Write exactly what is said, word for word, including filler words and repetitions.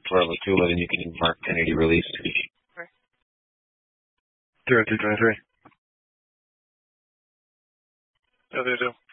for Latula, then you can mark ten eighty released. Zero two twenty three. Zero two two.